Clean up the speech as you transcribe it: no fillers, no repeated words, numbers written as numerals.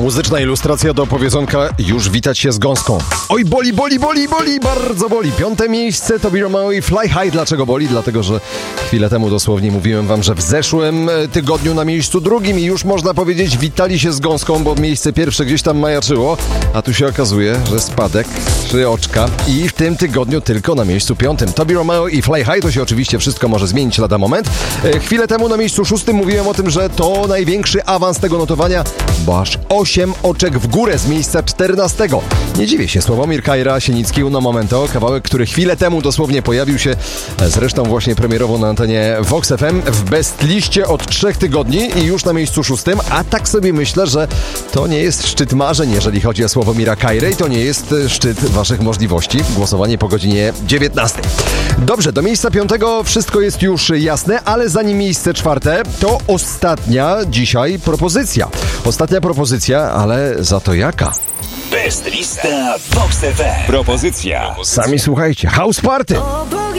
Muzyczna ilustracja do powiedzonka Już witać się z gąską. Oj, boli, bardzo boli. 5. miejsce Tobi Romeo i Fly High. Dlaczego boli? Dlatego, że chwilę temu dosłownie mówiłem wam, że w zeszłym tygodniu na miejscu 2. i już można powiedzieć witali się z gąską, bo miejsce pierwsze gdzieś tam majaczyło, a tu się okazuje, że spadek 3 oczka i w tym tygodniu tylko na miejscu 5. Tobi Romeo i Fly High. To się oczywiście wszystko może zmienić lada moment. Chwilę temu na miejscu 6. mówiłem o tym, że to największy awans tego notowania, bo aż 8 oczek w górę z miejsca 14. Nie dziwię się, Sławomir Kajra, Sienicki, Uno Momento, kawałek, który chwilę temu dosłownie pojawił się, zresztą właśnie premierowo na antenie Vox FM w Best Liście od 3 tygodni i już na miejscu 6, a tak sobie myślę, że to nie jest szczyt marzeń, jeżeli chodzi o Sławomira Kajrę i to nie jest szczyt waszych możliwości. Głosowanie po godzinie 19. Dobrze, do miejsca 5 wszystko jest już jasne, ale zanim miejsce 4, to ostatnia dzisiaj propozycja. Ostatnia propozycja, ale za to jaka? Best Lista Vox FM. Propozycja. Sami słuchajcie. House Party.